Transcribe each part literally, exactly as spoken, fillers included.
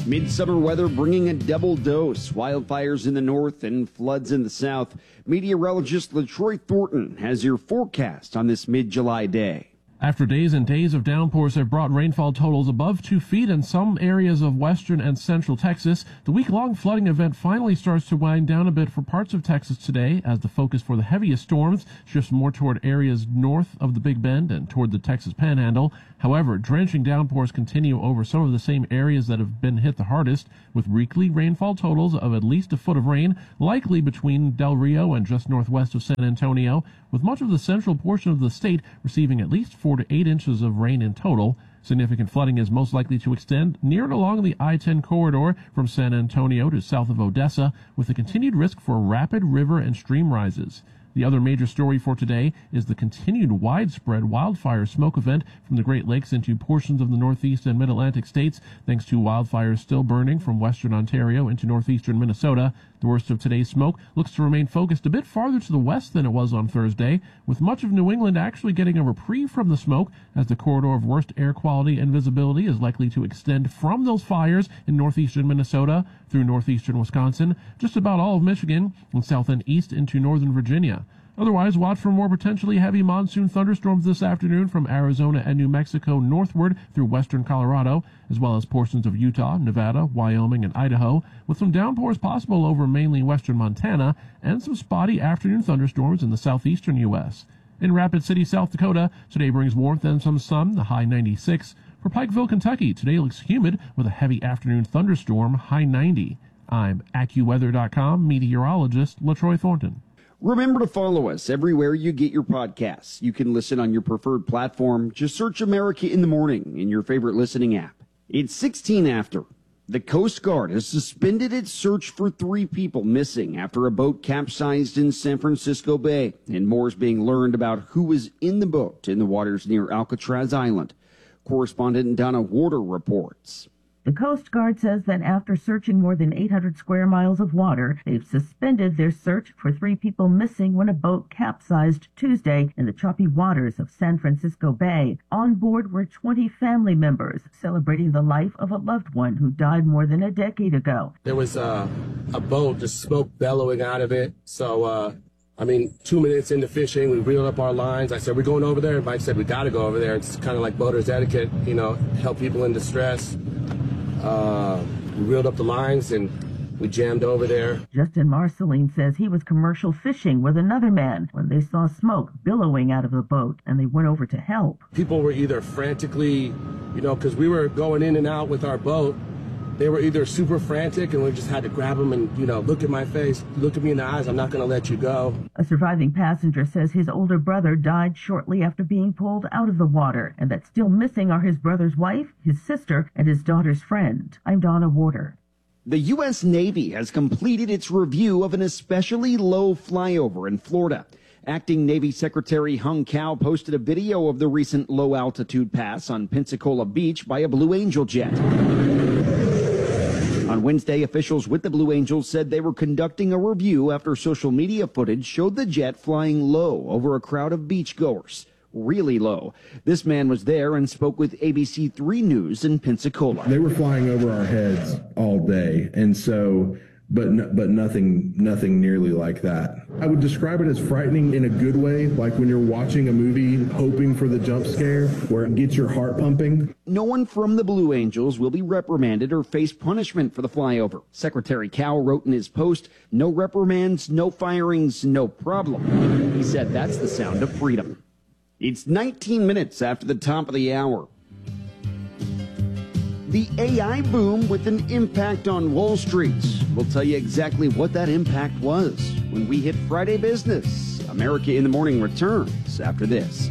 Midsummer weather bringing a double dose. Wildfires in the north and floods in the south. Meteorologist LaTroy Thornton has your forecast on this mid-July day. After days and days of downpours have brought rainfall totals above two feet in some areas of western and central Texas, the week-long flooding event finally starts to wind down a bit for parts of Texas today as the focus for the heaviest storms shifts more toward areas north of the Big Bend and toward the Texas Panhandle. However, drenching downpours continue over some of the same areas that have been hit the hardest, with weekly rainfall totals of at least a foot of rain, likely between Del Rio and just northwest of San Antonio, with much of the central portion of the state receiving at least four to eight inches of rain in total. Significant flooding is most likely to extend near and along the I ten corridor from San Antonio to south of Odessa, with a continued risk for rapid river and stream rises. The other major story for today is the continued widespread wildfire smoke event from the Great Lakes into portions of the Northeast and Mid-Atlantic states, thanks to wildfires still burning from western Ontario into northeastern Minnesota. The worst of today's smoke looks to remain focused a bit farther to the west than it was on Thursday, with much of New England actually getting a reprieve from the smoke, as the corridor of worst air quality and visibility is likely to extend from those fires in northeastern Minnesota through northeastern Wisconsin, just about all of Michigan, and south and east into northern Virginia. Otherwise, watch for more potentially heavy monsoon thunderstorms this afternoon from Arizona and New Mexico northward through western Colorado, as well as portions of Utah, Nevada, Wyoming, and Idaho, with some downpours possible over mainly western Montana and some spotty afternoon thunderstorms in the southeastern U S. In Rapid City, South Dakota, today brings warmth and some sun, the high ninety-six. For Pikeville, Kentucky, today looks humid with a heavy afternoon thunderstorm, high ninety. I'm AccuWeather dot com meteorologist LaTroy Thornton. Remember to follow us everywhere you get your podcasts. You can listen on your preferred platform. Just search America in the Morning in your favorite listening app. It's sixteen after. The Coast Guard has suspended its search for three people missing after a boat capsized in San Francisco Bay, and more is being learned about who was in the boat in the waters near Alcatraz Island. Correspondent Donna Warder reports. The Coast Guard says that after searching more than eight hundred square miles of water, they've suspended their search for three people missing when a boat capsized Tuesday in the choppy waters of San Francisco Bay. On board were twenty family members celebrating the life of a loved one who died more than a decade ago. There was uh, a boat, just smoke bellowing out of it. So, uh, I mean, two minutes into fishing, we reeled up our lines. I said, we're going over there. Mike said, we got to go over there. It's kind of like boaters etiquette, you know, help people in distress. Uh, we reeled up the lines and we jammed over there. Justin Marceline says he was commercial fishing with another man when they saw smoke billowing out of the boat, and they went over to help. People were either frantically, you know, because we were going in and out with our boat. They were either super frantic and we just had to grab them and, you know, look at my face, look at me in the eyes, I'm not going to let you go. A surviving passenger says his older brother died shortly after being pulled out of the water, and that still missing are his brother's wife, his sister, and his daughter's friend. I'm Donna Warder. The U S Navy has completed its review of an especially low flyover in Florida. Acting Navy Secretary Hung Cao posted a video of the recent low-altitude pass on Pensacola Beach by a Blue Angel jet. On Wednesday, officials with the Blue Angels said they were conducting a review after social media footage showed the jet flying low over a crowd of beachgoers. Really low. This man was there and spoke with A B C three News in Pensacola. They were flying over our heads all day, and so, but but nothing nothing nearly like that. I would describe it as frightening in a good way, like when you're watching a movie hoping for the jump scare where it gets your heart pumping. No one from the Blue Angels will be reprimanded or face punishment for the flyover. Secretary Cao wrote in his post, "No reprimands, no firings, no problem." He said that's the sound of freedom. It's nineteen minutes after the top of the hour. The A I boom with an impact on Wall Street. We'll tell you exactly what that impact was when we hit Friday Business. America in the Morning returns after this.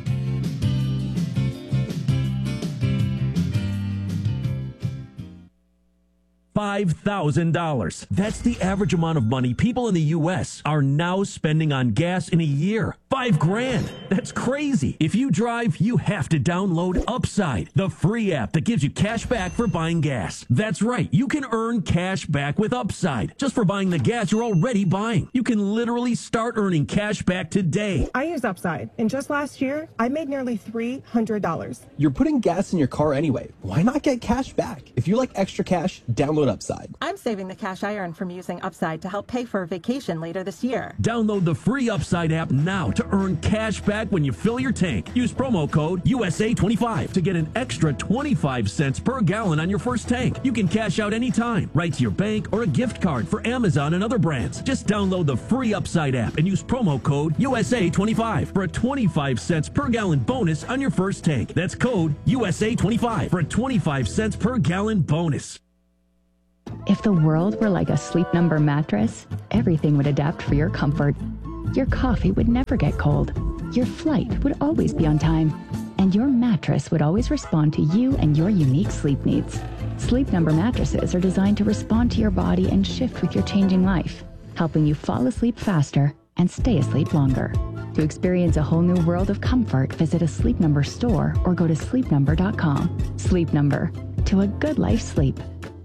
five thousand dollars. That's the average amount of money people in the U S are now spending on gas in a year. Five grand. That's crazy. If you drive, you have to download Upside, the free app that gives you cash back for buying gas. That's right. You can earn cash back with Upside just for buying the gas you're already buying. You can literally start earning cash back today. I use Upside, and just last year, I made nearly three hundred dollars. You're putting gas in your car anyway. Why not get cash back? If you like extra cash, download Download Upside. I'm saving the cash I earn from using Upside to help pay for a vacation later this year. Download the free Upside app now to earn cash back when you fill your tank. Use promo code U S A twenty-five to get an extra twenty-five cents per gallon on your first tank. You can cash out anytime, right to your bank or a gift card for Amazon and other brands. Just download the free Upside app and use promo code U S A twenty-five for a twenty-five cents per gallon bonus on your first tank. That's code U S A twenty-five for a twenty-five cents per gallon bonus. If the world were like a Sleep Number mattress, everything would adapt for your comfort. Your coffee would never get cold. Your flight would always be on time. And your mattress would always respond to you and your unique sleep needs. Sleep Number mattresses are designed to respond to your body and shift with your changing life, helping you fall asleep faster and stay asleep longer. To experience a whole new world of comfort, visit a Sleep Number store or go to sleep number dot com. Sleep Number, to a good life sleep.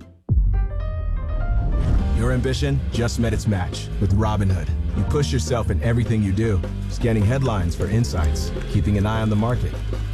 Your ambition just met its match with Robinhood. You push yourself in everything you do, scanning headlines for insights, keeping an eye on the market,